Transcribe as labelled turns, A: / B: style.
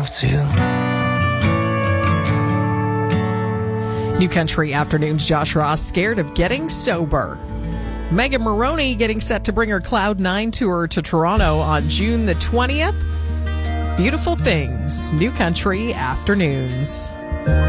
A: have to.
B: New Country Afternoons, Josh Ross, scared of getting sober. Megan Moroney getting set to bring her Cloud 9 tour to Toronto on June the 20th. Beautiful things. New Country Afternoons.